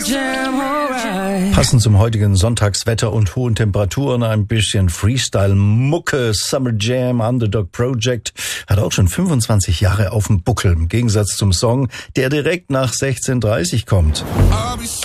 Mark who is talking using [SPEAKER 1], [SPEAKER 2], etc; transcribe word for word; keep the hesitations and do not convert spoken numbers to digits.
[SPEAKER 1] Jam, alright.
[SPEAKER 2] Passend zum heutigen Sonntagswetter und hohen Temperaturen ein bisschen Freestyle-Mucke. Summer Jam, Underdog Project, hat auch schon fünfundzwanzig Jahre auf dem Buckel. Im Gegensatz zum Song, der direkt nach sechzehn Uhr dreißig kommt.